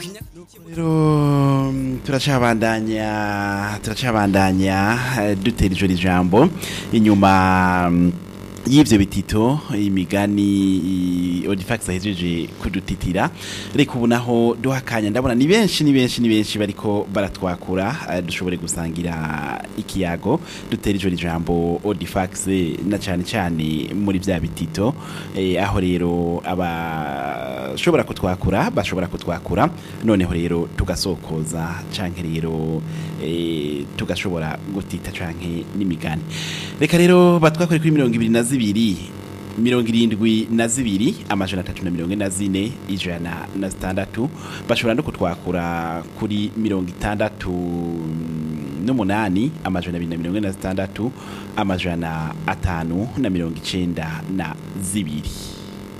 rero turacabandanya dutera ijoro ijambo inyuma y'ivyo bitito imigani Odifax ahejeje kudutitira reka ubu naho duhakanya ndabona ni benshi bariko baratwakura dushobore gusangira ikiyago dutera ijoro ijambo Odifax na cyane muri vya bitito aho rero abashobora kutwakura noneho rero tugasokoza canke rero tugashobora gutita canke n'imigani reka rero batwakore kuri 72 amajana 344 ijana na 6 bashobora no kutwakura kuri 68 amajana 246 amajana 592